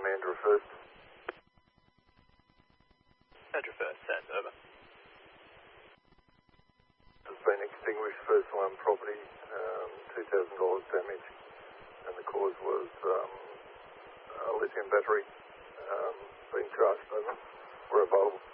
Mandurah first. Mandurah first, send, over. Has been extinguished, first alarm property, $2,000 damage, and the cause was a lithium battery being charged over. We're available.